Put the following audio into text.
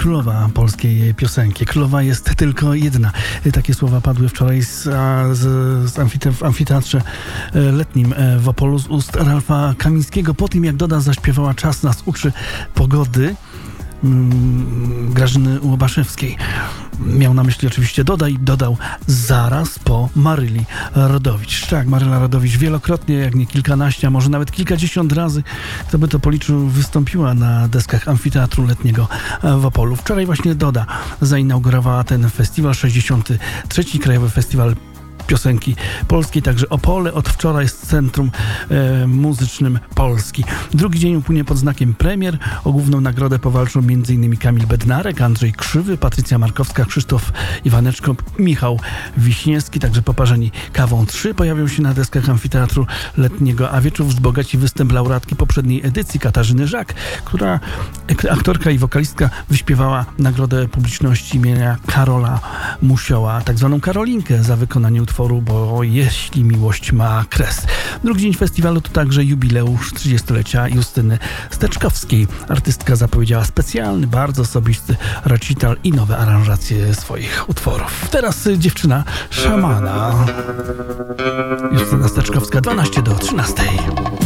królowa polskiej piosenki. Królowa jest tylko jedna. Takie słowa padły wczoraj w amfiteatrze letnim w Opolu z ust Ralfa Kamińskiego. Po tym, jak Doda zaśpiewała Czas nas uczy pogody Grażyny Łobaszewskiej. Miał na myśli oczywiście Doda i dodał zaraz po Maryli Rodowicz. Tak, Maryla Rodowicz wielokrotnie, jak nie kilkanaście, a może nawet kilkadziesiąt razy, kto by to policzył, wystąpiła na deskach amfiteatru letniego w Opolu. Wczoraj właśnie Doda zainaugurowała ten festiwal, 63. Krajowy Festiwal Piosenki Polskiej, także Opole od wczoraj jest Centrum Muzycznym Polski. Drugi dzień upłynie pod znakiem premier. O główną nagrodę powalczą m.in. Kamil Bednarek, Andrzej Krzywy, Patrycja Markowska, Krzysztof Iwaneczko, Michał Wiśniewski, także poparzeni kawą 3 pojawią się na deskach amfiteatru letniego, a wieczór wzbogaci występ laureatki poprzedniej edycji Katarzyny Żak, która aktorka i wokalistka wyśpiewała nagrodę publiczności imienia Karola Musioła, tak zwaną Karolinkę za wykonanie utworu Bo jeśli miłość ma kres. Drugi dzień festiwalu to także jubileusz 30-lecia Justyny Steczkowskiej. Artystka zapowiedziała specjalny, bardzo osobisty recital i nowe aranżacje swoich utworów. Teraz dziewczyna szamana. Justyna Steczkowska, 12 do 13.